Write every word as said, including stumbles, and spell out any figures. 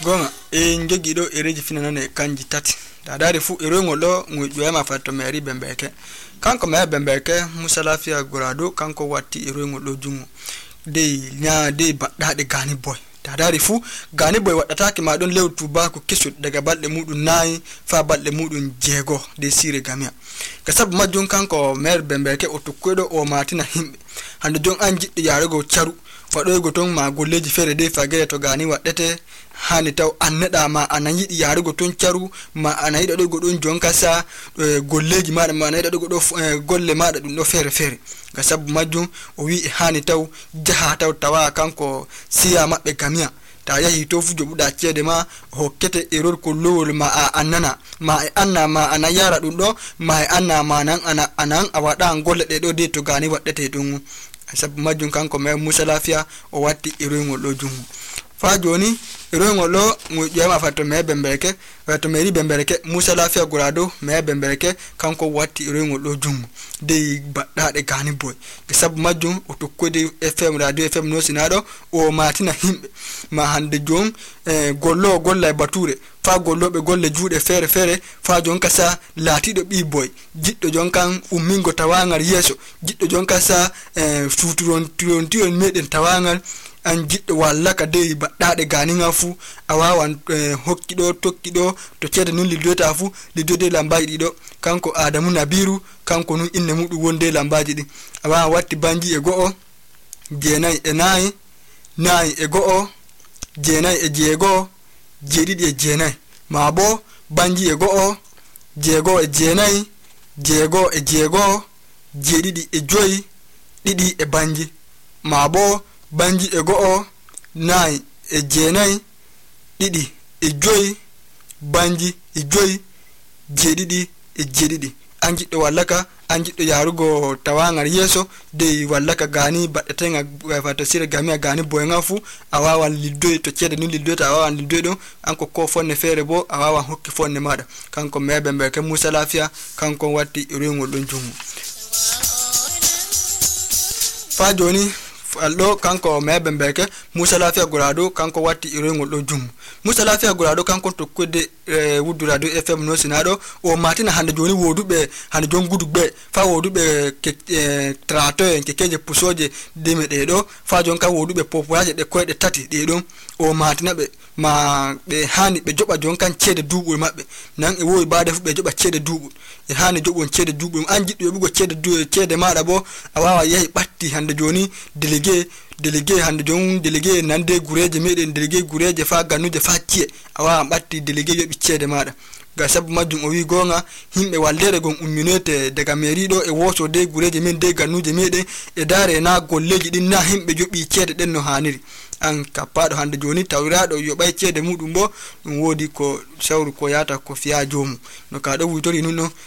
gonga e njogido ereji finanane kanji tati dadari fu erengolo ngujwema fato meri bembeke kanko me bembeke musalafia gorado kanko watti erengolo jungo de nya de badade gani boy dadari fu gani boy wadata ki ma don lewtu ba ko kisu daga balde mudun nayi fa balde mudun jego de sire gamia kasab majjon kanko mer bembeke o tukkedo o matina himbe hande jon anji yarego charu fado goton ma golleji fere de fagere to gani wadete hani taw annada ma anayidi yarugo ton charu ma anayida do godon jonkasa golleji ma ma anayida do godo golle ma dum do fere fere gasab majjum o wi hani taw jaha taw tawa kanko siya mabbe gamia ta yahi to fu jobuda cede ma hokkete error ko lowol ma annana ma anna ma anayara dum do ma anna ma nan ana anan awada golle de do de to gani wadete dum gasab majjum kanko me musalafia o watti error do jungu fa joni erengolo ngujama fato me bembeke fato meri bembeke musalafia gorado me bembeke kanko watti erengolo jum de badade gani boy gesab majjum o tokkode fm radio fm no sinado o matina himbe ma hande jon eh, gollo golla bature fa gollo be golle juude fere fere fa jon kasa latido bi boy jiddo jon kan ummingo tawangal yeso jiddo jon kasa eh, futuron turon turon meden tawangal an jiddo wallaka de badade gani ngafu awawan eh, hokkido tokkido to cede nun lidota fu lidode lambaji dido kanko Adamu Nabiru kanko nun inne mudu wonde lambaji di awa watti banji e go'o jenai e nayi nayi e go'o jenai e jego jedidi e jenai mabo banji e go'o jego e jenai jego e jego jedidi e joyi didi e banji mabo banji e go'o nai e jenai didi e joyi banji e joyi jedidi e jedidi anjiddo wallaka anjiddo yarugo tawangar yeso de wallaka gani baddetenga fato sire gamia gani boyenga fu awawan liddoy to cede ni liddoy ta awawan liddoy do anko ko fonne fere bo awawan hokki fonne mada kanko mebe mbeke musalafia kanko watti rengol don jungu fa joni allo kanko mebe mbeke musalafia gorado kanko watti irengol do jum musalafia gorado kanko to kodde e wudu radio fm no sinado o matina hande joni wodube hande jon gudube fa wodube ke trato en kekeje pusoje demede do fa jon ka wodube popoaje de koyde tati de do o matina be ma be hani be joba jon kan cede dubul mabbe nan e woy baade fu be joba cede dubul e hani jobon cede dubul an jiddo yobugo cede du cede maada bo awawa yehi batti hande joni délégué délégué hande jon délégué nande gureje meden délégué gureje fa ganuje fa tie awa batti délégué yobi cede maada ga sabu majjum o wi gonga himbe wallere gon umminete daga mairie do e woso de gureje men de ganuje meden e dare na golleji din na himbe jobi cede den no haniri an kapado hande joni tawrado yo bay cede mudum bo dum wodi ko sawru ko yata ko fiya jomu no ka do wutori nuno